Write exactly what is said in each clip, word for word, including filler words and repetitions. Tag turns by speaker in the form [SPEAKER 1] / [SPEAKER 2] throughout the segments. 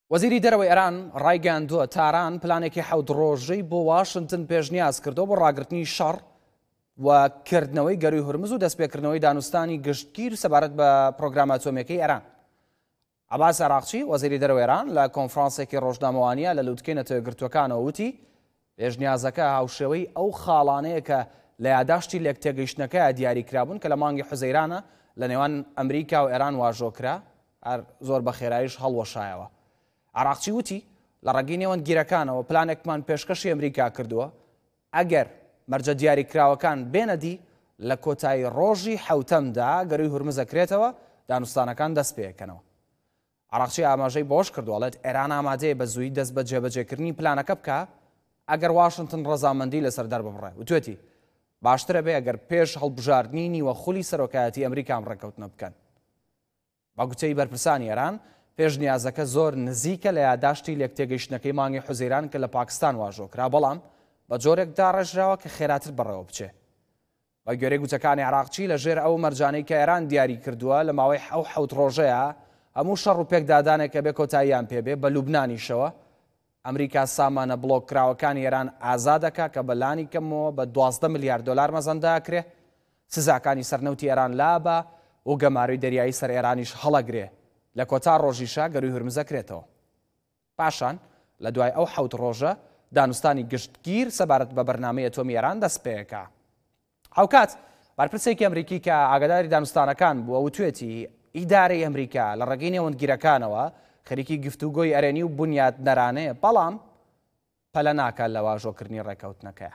[SPEAKER 1] وەزیری دەرەوەی ئێران ڕایگەاندووە تاران پلانێکی حەوت ڕۆژەی بۆ واشنگتن پێشنیاز کردەوە بۆ ڕاگررتنی شەڕ وکردنەوەی گەروی هورمز و دەستپێکردنەوەی دانوستانی گشتگیر سەبارەت بە پرۆگرامە ئەتۆمیەکەی ئێران. عەباس عراقچی وەزیری دەرەوەی ئێران لە کۆنفرانسێکی ڕۆژنامەوانیە لە لووتکەی نەتەوەیەکگرتووەکانەوە وتی پێشنیازەکە هاوشێوەی ئەو خاڵانەیە کە لە یاداشتی لێک تێگەیشتنەکەی دیاریکرابوون کە لە مانگی حوزەیرانە لە نێوان ئەمریکا و ئێران واژۆکرا زۆر بە خێراییش هەڵوەشایەوە. عراقچی وتی لە ڕێگەی نێوەندگیرەکانەوە پلانێکمان پێشکەشی ئەمریکا کردووە ئەگەر مەرجە دیاریکراوەکان بێنەدی لە کۆتایی ڕۆژی حەوتەمدا گەروی هورمز ئەکرێتەوە دانوستانەکان دەست پێکەنەوە. عراقچی ئاماژەی بۆش کردووەڵێت ئێران ئامادەیە بە زووی دەست بە جێبەجێکردنی پلانەکە بکە ئەگەر واشنگتن ڕەزامەندی لەسەر دەرببڕێ. وتوێتی باشترە بێ ئەگەر پێش هەڵبژاردننی نیوە خولی سەرۆکایەتی ئەمریکام ڕێکەوتنە بکەن. بە گوتەی بەرپرسانی ئێران پێشنیازەکە زۆر نزیکە لە یاداشتی لێک تێگەیشتنەکەی مانگی حوزەیران کە لە پاکستان واژۆکرا بەڵام بە جۆرێک داڕێژراوە کە خێراتر بەڕێوە بچێ. بە گوێرەی گوتەکانی عراقچی لە ژێر ئەو مەرجانەی کە ئێران دیاری کردووە لە ماوەی ئەو حەوت ڕۆژەیە هەموو شەڕ و پێکدادانێکە بێ کۆتاییان پێبێ بە لوبنانیشەوە ئەمریکا سامانە بڵۆکراوەکانی ئێران ئازادەکە کە بەلانی کەمەوە بە دوازدە ملیارد دۆلار مەزەنداکرێ سزاکانی سەرنەوتی ئێران لابە و گەماروی دەریایی سەر ئێرانیش هەڵەگرێ لە کۆتا ڕۆژیشا گەروی هورمز ئەکرێتەوە. پاشان لە دوای ئەو حەوت ڕۆژە دانوستانی گشتگیر سەبارەت بە بەرنامەی ئەتۆمی ئێران دەست پێیەکە. هاوکات بارپرسێکی ئەمریکی کە ئاگاداری دانوستانەکان بووە وتوێتی ئیدارەی ئەمریکا لە ڕێگەی نێوەندگیرەکانەوە خەریکی گفتوگۆی ئەرێنی و بنیاد نەرانەیە بەڵام پەلە ناکات لە واژۆکردنی ڕێکەوتنەکە.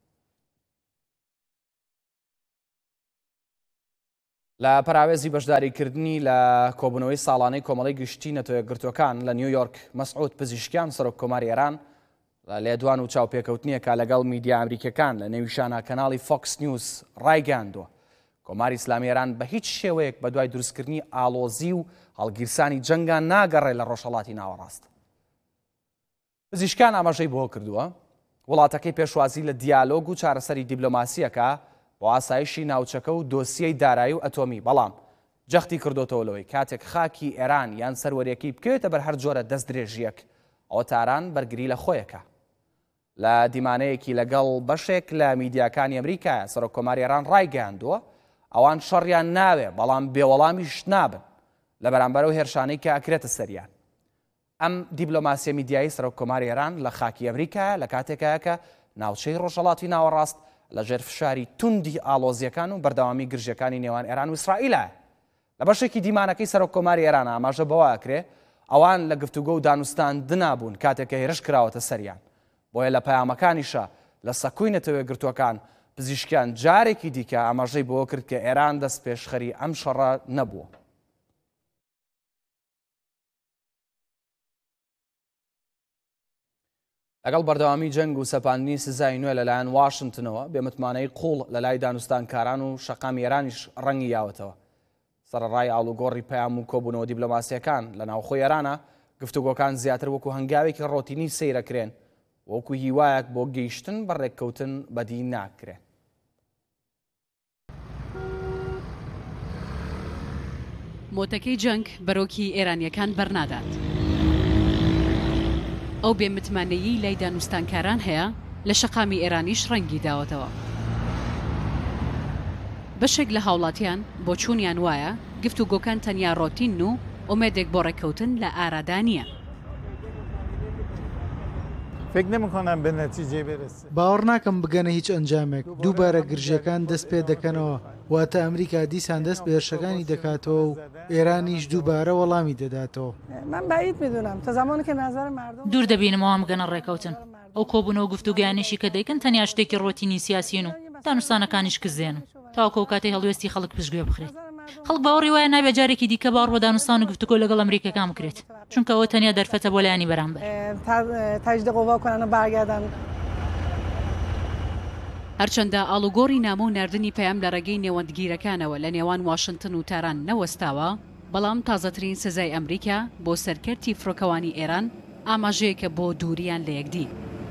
[SPEAKER 1] لە پەراوێزی بەشداریکردنی لە کۆبوونەوەی ساڵانەی کۆمەڵی گشتی نەتەوەیەکگرتووەکان لە نیویۆرک مەسعود پزیشکیان سەرۆک کۆماری ئێران لە لێدوان و چاوپێکەوتنیەکە لەگەڵ میدیا ئەمریکەکان لە نێویشانە کەناڵی فۆکس نیوز ڕایگەاندووە کۆماری ئیسلامی ئێران بە هیچ شێوەیەک بە دوای دروستکردنی ئاڵۆزی و هەڵگیرسانی جەنگان ناگەڕێ لە ڕۆژهەڵاتی ناوەڕاست. پزیشکان ئاماژەی بۆ کردووە وڵاتەکەی پێشوازی لە دیالۆگ و چارەسەری دیبلۆماسیەکە بۆ ئاسایشی ناوچەکە و دۆسیەی دارایی و ئەتۆمی بەڵام جەختی کردوتەوە لەوەی کاتێک خاکی ئێران یان سەروەریەکی بکەوێتە بەر هەر جۆرە دەست درێژیەک ئەوە تاران بەرگری لە خۆیەکە. لە دیمانەیەکی لەگەڵ بەشێک لە میدیاکانی ئەمریکایە سەرۆک کۆماری ئێران ڕایگەاندووە ئەوان شەڕیان ناوێ بەڵام بێوەڵامیش نابن لە بەرامبەرەوە هێرشانەی کە ئەکرێتە سەریان. ئەم دیبلۆماسیە میدیایی سەرۆک کۆماری ئێران لە خاکی ئەمریکایە لە کاتێکایە کە ناوچەی ڕۆژهەڵاتی ناوەڕاست لە ژێر فشاری توندی ئاڵۆزیەکان و بەردەوامی گرژەکانی نێوان ئێران و ئیسرائیلە. لە بەشێکی دیمانەکەی سەرۆک کۆماری ئێران ئاماژە بەوە ئەکرێ ئەوان لە گفتوگۆ و دانوستان دنابوون کاتێکە هێرش کراوەتە سەریان. بۆیە لە پەیامەکانیشە لە سەکوی نەتەوەیەکگرتووەکان پزیشکیان جارێکی دیکە ئاماژەی بۆ کرد کە ئێران دەست پێشخەری ئەم شەڕە نەبووە. لەگەڵ بەردەوامی جەنگ و سەپاندنی سزای نوێ لەلایەن واشنگتنەوە بێمتمانەی قوڵ لە لای دانوستانکاران و شەقامی ئێرانیش ڕەنگی یاوەتەوە. سەرڕای ئاڵوگۆڕی پەیام و کۆبوونەوە دیبلۆماسیەکان لە ناوخۆی ئێرانە گفتوگۆکان زیاتر وەکو هەنگاوێکی ڕۆتینی سەیرەکرێن وەکو هیوایەک بۆ گەیشتن بە ڕێککەوتن بەدی ناکرێن.
[SPEAKER 2] مۆتەکەی جەنگ بەرۆکی ئێرانیەکان بەرنادات. ئەو بێمتمانەیی لای دانوستانکاران هەیە لە شەقامی ئێرانیش ڕەنگی داوەتەوە. بەشێک لە هاوڵاتیان بۆ چوونیان وایە گفتوگۆکان تەنیا ڕۆتین و ئومێدێک بۆ ڕێککەوتن لە ئارادا نییە.
[SPEAKER 3] باوەڕ ناکەم بگەنە هیچ ئەنجامێک دووبارە گرژەکان دەست پێ دەکەنەوە واتە ئەمریکا دیسان دەست بە هێرشەکانی دەکاتەوە و ئێرانیش دووبارە وەڵامی دەداتەوە.
[SPEAKER 4] دوور دەبینمەوە ئەم گەنە ڕێکەوتن ئەو کۆبوونەوە گفتوگویانیشی کە دەیکەن تەنیا شتێکی ڕۆتینی سیاسین و دانوستانەکانیش کزێن و تاوەکە و کاتەی هەڵوێستی خەڵک پشتگوێ بخرێت. خەڵک باوەڕی وایە نابێت جارێکی دیکە باوەڕ بە دانوستان و گفتوگۆ لەگەڵ ئەمریکەکان بکرێت چونکە ئەوە تەنیا دەرفەتە بۆ لایانی بەرامبەر.
[SPEAKER 2] هەرچەندە ئاڵوگۆڕی نامە و ناردنی پەیام لە ڕێگەی نێوەندگیرەکانەوە لە نێوان واشنگتن و تاران نەوەستاوە بەڵام تازەترین سزای ئەمریکا بۆ سەرکەرتی فڕۆکەوانی ئێران ئاماژەیەکە بۆ دووریان لە یەکدی.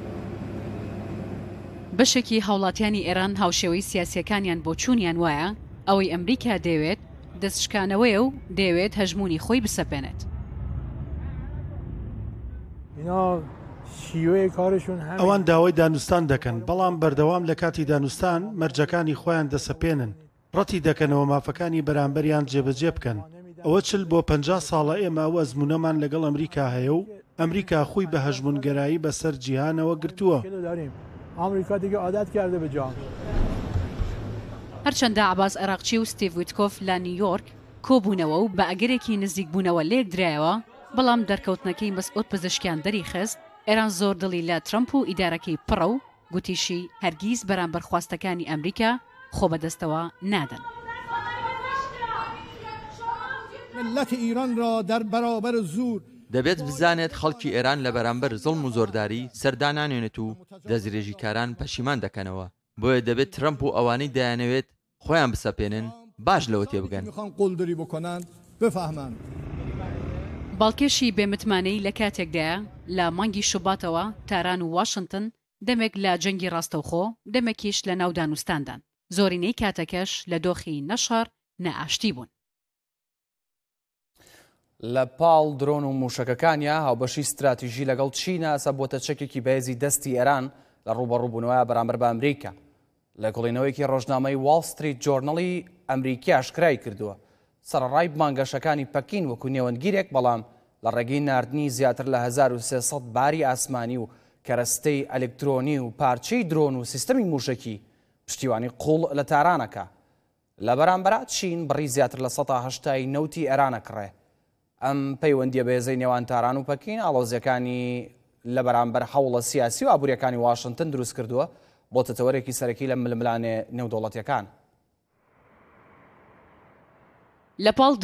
[SPEAKER 2] بەشێکی هاوڵاتیانی ئێران هاوشێوەی سیاسیەکانیان بۆ چوونیان وایە ئەوەی ئەمریکا دەوێت دەستشکانەوەیە و دەوێت هەژمونی خۆی بسەپێنێت.
[SPEAKER 5] ئەوان داوای دانوستان دەکەن، بەڵام بەردەوام لە کاتی دانوستان مەرجەکانی خۆیان دەسەپێنن، ڕەتی دەکەنەوە مافەکانی بەرامبەریان جێبەجێ بکەن. ئەوە چل بۆ پەنجا ساڵە ئێمە ئەو ئەزمونەمان لەگەڵ ئەمریکا هەیە و ئەمریکا خۆی بە هەژمونگەرایی بەسەر جیهانەوە گرتووە.
[SPEAKER 2] هەرچەندە عەباس عێراقچی و ستیڤ ویتکۆف لە نیویۆرک کۆبوونەوە و بە ئەگەرێکی نزیکبوونەوە لێک درایەوە، بەڵام دەرکەوتنەکەی مەسعود پزیشکیان دەری خست ئێران زۆر دڵی لە ترەمپ و ئیدارەکەی پڕە و گوتیشی هەرگیز بەرامبەر خواستەکانی ئەمریکا خۆ بەدەستەوە نادەن.
[SPEAKER 6] ملت ایران را در برابر زور
[SPEAKER 7] دەبێت بزانێت خەڵکی ئێران لە بەرامبەر زڵم و زۆرداری سەردانانێنێت و دەستدرێژیکاران پەشیمان دەکەنەوە. بۆیە دەبێت ترەمپ و ئەوانەی دەیانەوێت خۆیان بسەپێنن باش لەوە تێبگەن.
[SPEAKER 2] باڵکێشی بێمتمانەی لە کاتێکدایە لە مانگی شوباتەوە تاران و واشنگتن دەمێک لە جەنگی ڕاستەوخۆ دەمێکیش لە ناو دانوستاندان. زۆرینەی کاتەکەش لە دۆخی نەشار نەئاشتی بوون.
[SPEAKER 1] لە پاڵ درۆن و موشەکەکانیا هاوبەشی استراتیژی لەگەڵ چینە ئەسە بۆتە چەکێکی بەهێزی دەستی ئێران لە ڕوبەڕووبوونەوەی بەرامبەر بە ئەمریکا. لە گڵینەوەیەکی ڕۆژنامەی واڵ ستریت جۆرنەڵی ئەمریکی ئاشکرای کردووە سەرڕای مانگەشەکانی پەکین وەکو نێوەندگیرێک، بەڵام لە ڕێگەی ناردنی زیاتر لە هەزار و سێسەد باری ئاسمانی و کەرەستەی ئەلکترۆنی و پارچەی درۆن و سیستەمی موشکی پشتیوانی قوڵ لە تارانەکە. لە بەرامبەرات چین بڕی زیاتر لە سەد و هەشتای نەوتی ئێرانەکڕێ. ئەم پەیوەندیە بەهێزەی نێوان تاران و پەکین ئاڵۆزیەکانی لە بەرامبەر هەوڵە سیاسی و ئابوووریەکانی واشنگتن دروست کردووە بۆ تەتەوەرێکی سەرەکی لە ململانێ نێودەوڵەتیەکان.
[SPEAKER 2] لە پاڵ